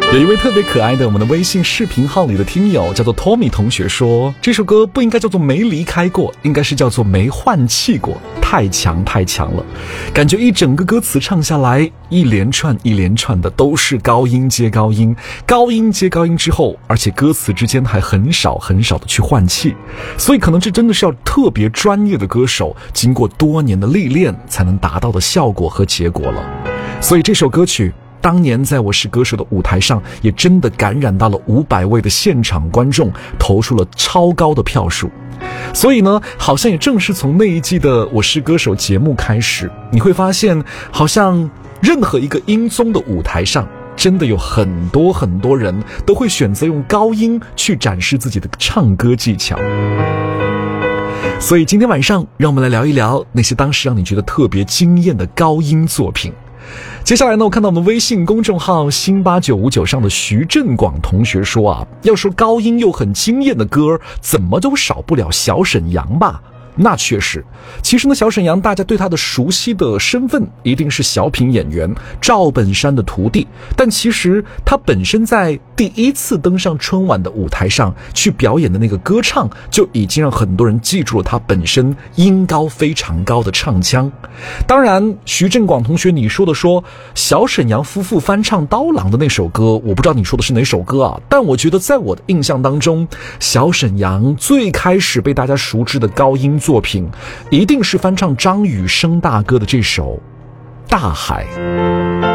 有一位特别可爱的我们的微信视频号里的听友叫做 Tommy 同学说，这首歌不应该叫做没离开过，应该是叫做没换气过，太强太强了。感觉一整个歌词唱下来，一连串一连串的都是高音接高音，高音接高音之后，而且歌词之间还很少很少的去换气，所以可能这真的是要特别专业的歌手经过多年的历练才能达到的效果和结果了。所以这首歌曲当年在我是歌手的舞台上也真的感染到了500位的现场观众，投出了超高的票数。所以呢，好像也正是从那一季的我是歌手节目开始，你会发现好像任何一个音综的舞台上真的有很多很多人都会选择用高音去展示自己的唱歌技巧。所以今天晚上让我们来聊一聊那些当时让你觉得特别惊艳的高音作品。接下来呢，我看到我们微信公众号新8959上的徐振广同学说啊，要说高音又很惊艳的歌，怎么都少不了小沈阳吧。那确实，其实呢，小沈阳大家对他的熟悉的身份一定是小品演员赵本山的徒弟，但其实他本身在第一次登上春晚的舞台上去表演的那个歌唱，就已经让很多人记住了他本身音高非常高的唱腔。当然，徐振广同学你说小沈阳夫妇翻唱刀郎的那首歌，我不知道你说的是哪首歌啊，但我觉得在我的印象当中，小沈阳最开始被大家熟知的高音作品一定是翻唱张雨生大哥的这首《大海》。